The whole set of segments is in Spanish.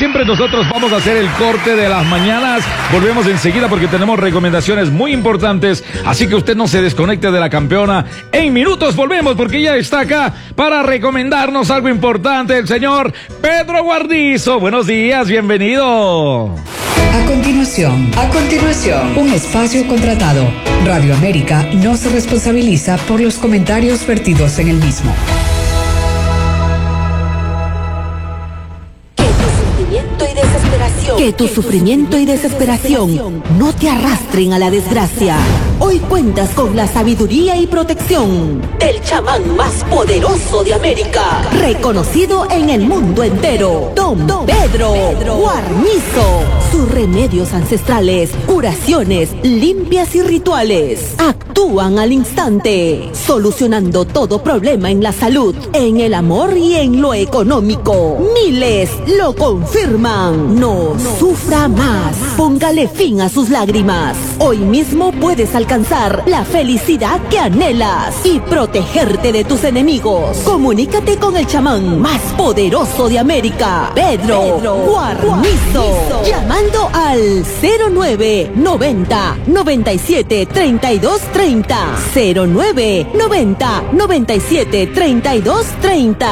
siempre nosotros vamos a hacer el corte de las mañanas. Volvemos enseguida porque tenemos recomendaciones muy importantes. Así que usted no se desconecte de la campeona. En minutos volvemos porque ya está acá para recomendarnos algo importante el señor Pedro Guarnizo. Buenos días, bienvenido. A continuación, un espacio contratado. Radio América no se responsabiliza por los comentarios vertidos en el mismo. Que tu sufrimiento y desesperación no te arrastren a la desgracia. Hoy cuentas con la sabiduría y protección del chamán más poderoso de América, reconocido en el mundo entero, Don Pedro Guarnizo. Sus remedios ancestrales, curaciones, limpias y rituales actúan al instante, solucionando todo problema en la salud, en el amor y en lo económico. Miles lo confirman. No sufra más. Póngale fin a sus lágrimas. Hoy mismo puedes alcanzar la felicidad que anhelas y protegerte de tus enemigos. Comunícate con el chamán más poderoso de América, Pedro Guarnizo, llamando al 0990 97 32 30. 0990 97 32 30.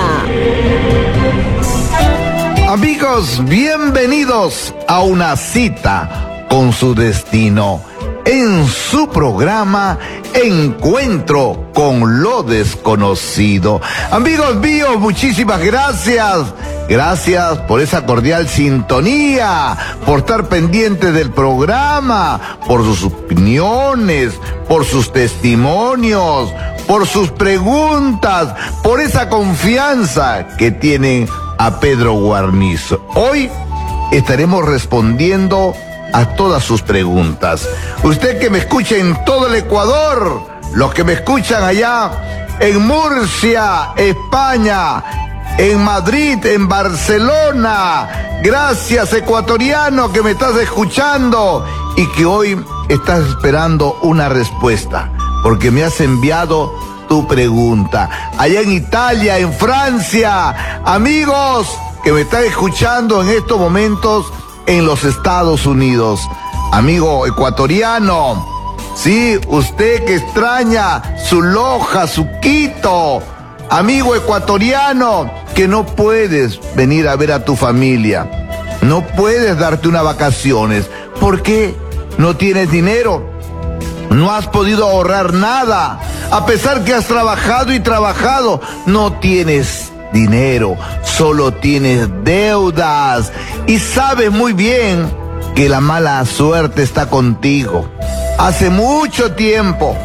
Amigos, bienvenidos a una cita con su destino en su programa Encuentro con lo Desconocido. Amigos míos, muchísimas gracias. Gracias por esa cordial sintonía, por estar pendientes del programa, por sus opiniones, por sus testimonios, por sus preguntas, por esa confianza que tienen a Pedro Guarnizo. Hoy estaremos respondiendo a todas sus preguntas. Usted que me escucha en todo el Ecuador, los que me escuchan allá en Murcia, España, en Madrid, en Barcelona, gracias ecuatoriano que me estás escuchando y que hoy estás esperando una respuesta, porque me has enviado tu pregunta. Allá en Italia, en Francia, amigos que me están escuchando en estos momentos en los Estados Unidos, amigo ecuatoriano, sí, usted que extraña su Loja, su Quito, amigo ecuatoriano, que no puedes venir a ver a tu familia, no puedes darte unas vacaciones, ¿por qué? No tienes dinero, no has podido ahorrar nada, a pesar que has trabajado y trabajado, no tienes dinero, solo tienes deudas y sabes muy bien que la mala suerte está contigo. Hace mucho tiempo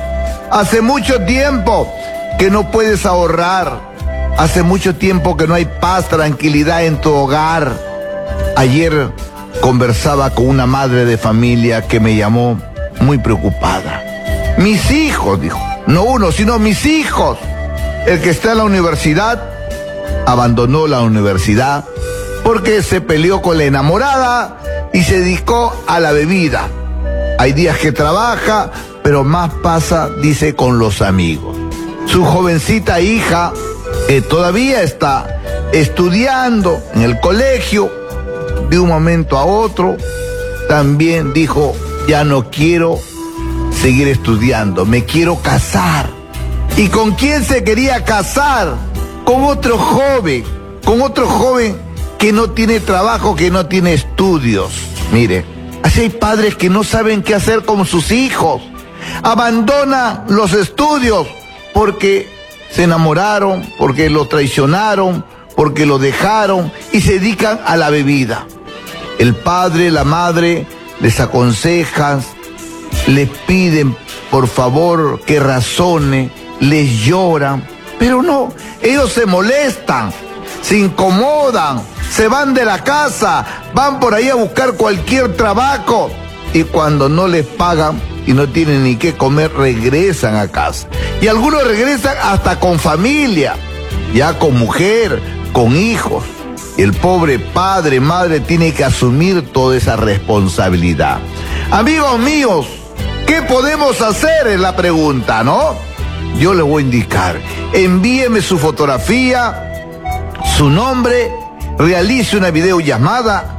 que no puedes ahorrar, hace mucho tiempo que no hay paz, tranquilidad en tu hogar. Ayer conversaba con una madre de familia que me llamó muy preocupada. Mis hijos, dijo, no uno, sino mis hijos. El que está en la universidad abandonó la universidad porque se peleó con la enamorada y se dedicó a la bebida. Hay días que trabaja, pero más pasa, dice, con los amigos. Su jovencita hija, que todavía está estudiando en el colegio, de un momento a otro, también dijo, ya no quiero seguir estudiando, me quiero casar. ¿Y con quién se quería casar? Con otro joven que no tiene trabajo, que no tiene estudios. Mire, así hay padres que no saben qué hacer con sus hijos. Abandonan los estudios porque se enamoraron, porque lo traicionaron, porque lo dejaron y se dedican a la bebida. El padre, la madre les aconsejan, les piden por favor que razone, les lloran, pero no, ellos se molestan, se incomodan, se van de la casa, van por ahí a buscar cualquier trabajo y cuando no les pagan y no tienen ni qué comer, regresan a casa. Y algunos regresan hasta con familia, ya con mujer, con hijos. El pobre padre, madre tiene que asumir toda esa responsabilidad. Amigos míos, ¿qué podemos hacer? Es la pregunta, ¿no? Yo le voy a indicar. Envíeme su fotografía, su nombre, realice una videollamada